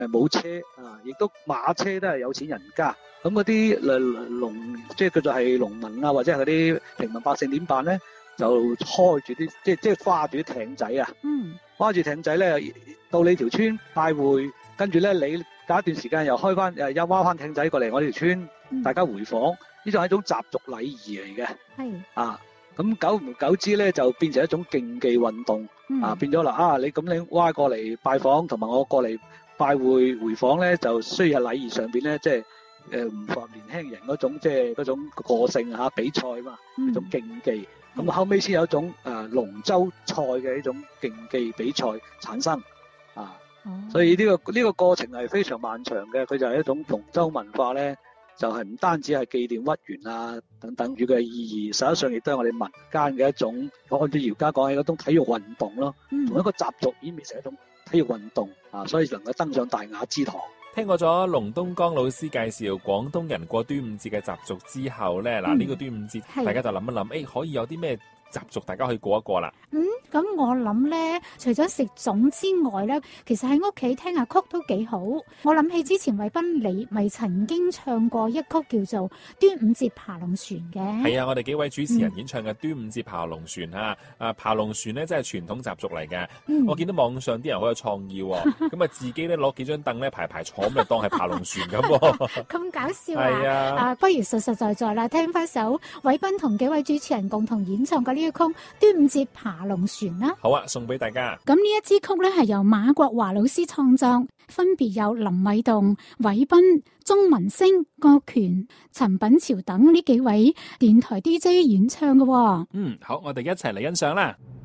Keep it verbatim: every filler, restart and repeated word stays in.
誒冇車啊，亦都馬車都係有錢人家。咁嗰啲誒農，即係叫做係農民啊，或者係嗰啲平民百姓點辦咧？就開住啲即係即係揸住啲艇仔啊， 嗯， 揸住艇仔咧到你條村拜會，跟住咧你隔一段時間又開翻誒又挖翻艇仔過嚟我哋條村， 嗯、 大家回訪，呢種係一種習俗禮儀嚟嘅。 係啊，咁久唔久之咧就變成一種競技運動、嗯、啊，變咗啦啊！你咁你挖過嚟拜訪，同埋我過嚟拜會回訪咧，就需要喺禮儀上邊咧，即係誒唔符合年輕人嗰種即係嗰種個性嚇、啊、比賽嘛，一、嗯、種競技。咁後尾先有一種誒、呃、龍舟賽嘅一種競技比賽產生啊、哦，所以呢、這個呢、這個過程係非常漫長嘅。佢就係一種龍舟文化咧，就係、是、唔單止係紀念屈原啊等等佢嘅意義，實際上亦都係我哋民間嘅一種，按照姚家講係一種體育運動咯。同、嗯、一個習俗演變成一種體育運動啊，所以能夠登上大雅之堂。 聽過咗龍東江老師介紹廣東人過端午節嘅習俗之後咧，嗱、嗯、呢、這個端午節大家就諗一諗，誒、欸、可以有啲咩習俗大家可以過一過啦。 嗯，咁我諗咧，除咗食粽之外咧，其實喺屋企聽下曲都幾好。我諗起之前韋斌你咪曾經唱過一曲叫做《端午節爬龍船》嘅。係啊，我哋幾位主持人演唱嘅《端午節爬龍船》啊，啊爬龍船咧真係傳統習俗嚟嘅、嗯。我見到網上啲人好有創意喎，咁啊自己咧攞幾張凳咧排排坐，咁就當係爬龍船咁喎。 咁搞笑啊！ 係啊， 啊不如實實在在啦，聽翻首韋斌同幾位主持人共同演唱嘅呢一曲《端午節爬龍船》啦。 好啊，送俾大家。 咁呢一支曲咧係由馬國華老師創作，分別有林偉棟、韋斌、鐘文星、郭權、陳品潮等呢幾位電台 D J 演唱嘅。嗯， 好，我哋一齊嚟欣賞啦。